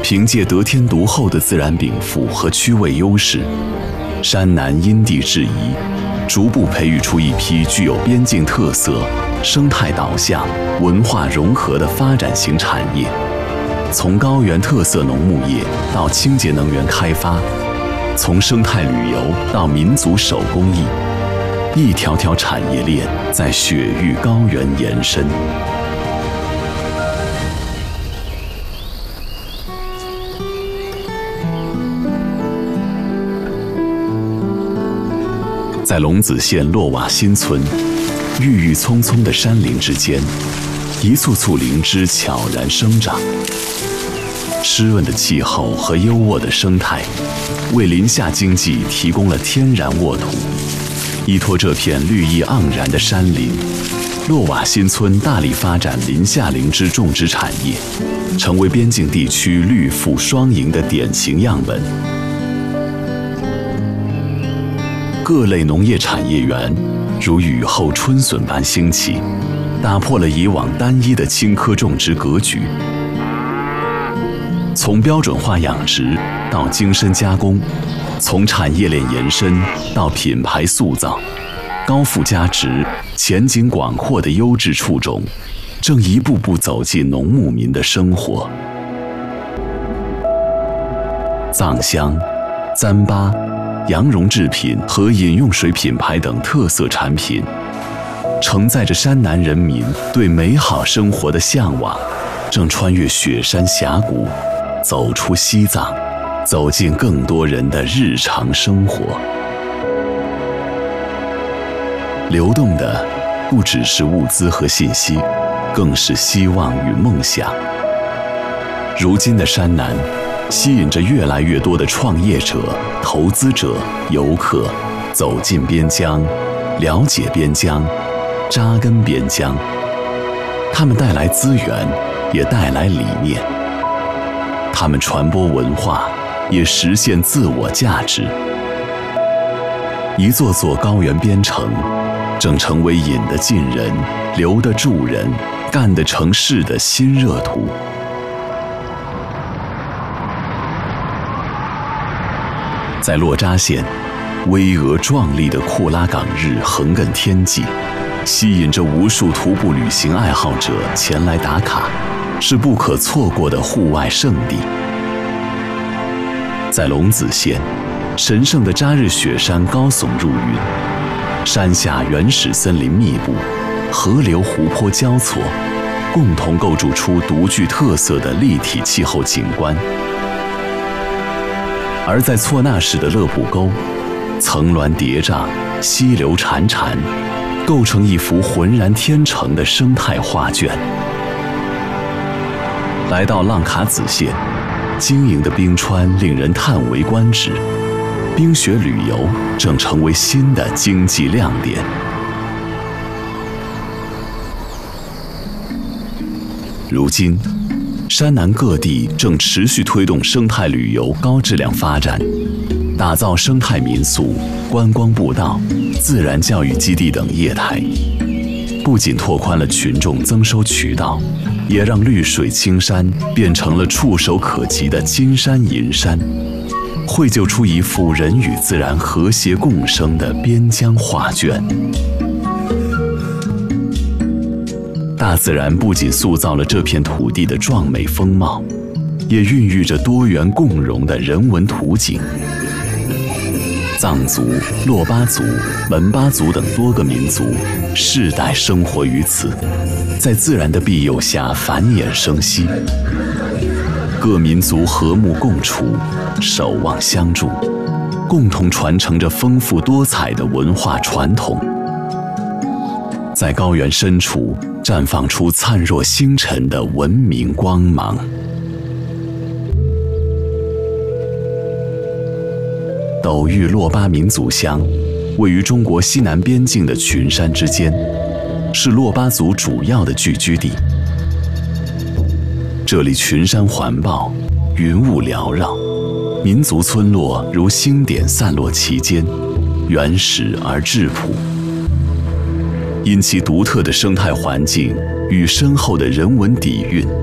凭借得天独厚的自然禀赋和区位优势，山南因地制宜，逐步培育出一批具有边境特色、生态导向、文化融合的发展型产业。从高原特色农牧业到清洁能源开发，从生态旅游到民族手工艺，一条条产业链在雪域高原延伸。在龙子县洛瓦新村，郁郁葱葱的山林之间，一簇簇灵芝悄然生长。湿润的气候和优渥的生态，为林下经济提供了天然沃土。依托这片绿意盎然的山林，洛瓦新村大力发展林下灵芝种植产业，成为边境地区绿富双赢的典型样本。各类农业产业园如雨后春笋般兴起，打破了以往单一的青稞种植格局。从标准化养殖到精深加工，从产业链延伸到品牌塑造，高附加值、前景广阔的优质畜种，正一步步走进农牧民的生活。藏香、糌粑、羊绒制品和饮用水品牌等特色产品，承载着山南人民对美好生活的向往，正穿越雪山峡谷，走出西藏，走进更多人的日常生活。流动的不只是物资和信息，更是希望与梦想。如今的山南，吸引着越来越多的创业者、投资者、游客走进边疆，了解边疆，扎根边疆。他们带来资源，也带来理念。他们传播文化，也实现自我价值。一座座高原边城，正成为引得进人、留得住人、干得成事的新热土。在洛扎县，巍峨壮丽的库拉岗日横亘天际，吸引着无数徒步旅行爱好者前来打卡，是不可错过的户外胜地。在龙子县，神圣的扎日雪山高耸入云，山下原始森林密布，河流湖泊交错，共同构筑出独具特色的立体气候景观。而在措那市的勒布沟，层峦叠嶂，溪流潺潺，构成一幅浑然天成的生态画卷。来到浪卡子县，晶莹的冰川令人叹为观止，冰雪旅游正成为新的经济亮点。如今，山南各地正持续推动生态旅游高质量发展，打造生态民宿、观光步道、自然教育基地等业态，不仅拓宽了群众增收渠道，也让绿水青山变成了触手可及的金山银山，绘就出一幅人与自然和谐共生的边疆画卷。大自然不仅塑造了这片土地的壮美风貌，也孕育着多元共融的人文图景。藏族、珞巴族、门巴族等多个民族世代生活于此，在自然的庇佑下繁衍生息。各民族和睦共处，守望相助，共同传承着丰富多彩的文化传统。在高原深处绽放出灿若星辰的文明光芒。斗玉珞巴民族乡位于中国西南边境的群山之间，是珞巴族主要的聚居地。这里群山环抱，云雾缭绕，民族村落如星点散落其间，原始而质朴。因其独特的生态环境与深厚的人文底蕴，